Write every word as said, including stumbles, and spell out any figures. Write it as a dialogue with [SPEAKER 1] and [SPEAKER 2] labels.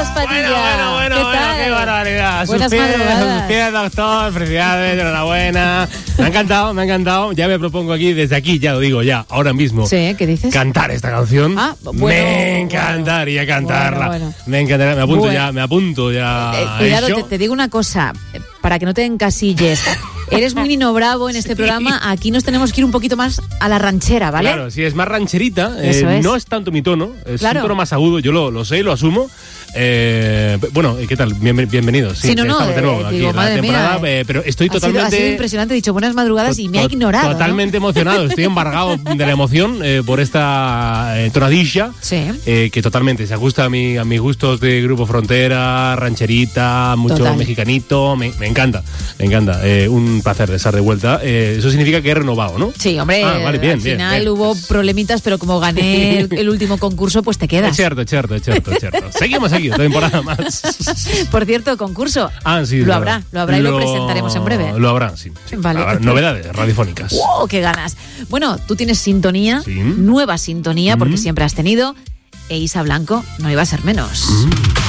[SPEAKER 1] Carlos Padilla.
[SPEAKER 2] Bueno, bueno, bueno,
[SPEAKER 1] ¿Qué
[SPEAKER 2] bueno,
[SPEAKER 1] tal?
[SPEAKER 2] qué barbaridad.
[SPEAKER 1] Buenas
[SPEAKER 2] sus pies,
[SPEAKER 1] madrugadas.
[SPEAKER 2] sus pies, doctor, felicidades, enhorabuena. Me ha encantado, me ha encantado. Ya me propongo aquí, desde aquí, ya lo digo, ya, ahora mismo.
[SPEAKER 1] Sí, ¿qué dices?
[SPEAKER 2] Cantar esta canción.
[SPEAKER 1] Ah, bueno,
[SPEAKER 2] me encantaría
[SPEAKER 1] bueno,
[SPEAKER 2] cantarla.
[SPEAKER 1] bueno, bueno.
[SPEAKER 2] Me encantaría, me apunto
[SPEAKER 1] Bueno.
[SPEAKER 2] ya, me apunto ya.
[SPEAKER 1] Eh,
[SPEAKER 2] a
[SPEAKER 1] cuidado,
[SPEAKER 2] ello.
[SPEAKER 1] te, te digo una cosa, eh, para que no te encasilles. Eres muy Nino Bravo en este programa. Aquí nos tenemos que ir un poquito más a la ranchera, ¿vale?
[SPEAKER 2] Claro, si es más rancherita, eh,
[SPEAKER 1] Eso es.
[SPEAKER 2] no es tanto mi tono, es
[SPEAKER 1] Claro.
[SPEAKER 2] un tono más agudo, yo lo, lo sé y lo asumo. Eh, bueno, ¿qué tal? Bien, bienvenidos.
[SPEAKER 1] Sí, no, no,
[SPEAKER 2] estamos de nuevo
[SPEAKER 1] eh,
[SPEAKER 2] aquí
[SPEAKER 1] digo,
[SPEAKER 2] en la
[SPEAKER 1] madre
[SPEAKER 2] temporada,
[SPEAKER 1] mía,
[SPEAKER 2] eh, pero estoy
[SPEAKER 1] Ha sido,
[SPEAKER 2] totalmente...
[SPEAKER 1] ha sido impresionante, he dicho buenas madrugadas y me ha
[SPEAKER 2] to-
[SPEAKER 1] ignorado, ¿no?
[SPEAKER 2] Totalmente emocionado, estoy embargado de la emoción eh, por esta eh, tonadilla,
[SPEAKER 1] Sí.
[SPEAKER 2] eh, que totalmente se ajusta a, mi, a mis gustos de Grupo Frontera, rancherita, mucho
[SPEAKER 1] Total.
[SPEAKER 2] mexicanito, me, me encanta, me encanta. Eh, un placer de estar de vuelta. Eh, eso significa que he renovado, ¿no?
[SPEAKER 1] Sí, hombre,
[SPEAKER 2] Ah, vale, bien,
[SPEAKER 1] al
[SPEAKER 2] bien,
[SPEAKER 1] final
[SPEAKER 2] bien.
[SPEAKER 1] hubo problemitas, pero como gané el, el último concurso, pues te
[SPEAKER 2] Es
[SPEAKER 1] quedas.
[SPEAKER 2] cierto, es cierto, es cierto, es cierto. Seguimos aquí, otra temporada más.
[SPEAKER 1] Por cierto, concurso.
[SPEAKER 2] Ah, sí,
[SPEAKER 1] Lo
[SPEAKER 2] es
[SPEAKER 1] habrá,
[SPEAKER 2] verdad.
[SPEAKER 1] lo habrá y lo presentaremos en breve.
[SPEAKER 2] Lo habrá, sí. sí.
[SPEAKER 1] Vale.
[SPEAKER 2] Habrá novedades radiofónicas.
[SPEAKER 1] ¡Wow! ¡Qué ganas! Bueno, tú tienes sintonía,
[SPEAKER 2] Sí.
[SPEAKER 1] nueva sintonía, porque
[SPEAKER 2] Mm.
[SPEAKER 1] siempre has tenido, e Isa Blanco no iba a ser menos.
[SPEAKER 2] Mm.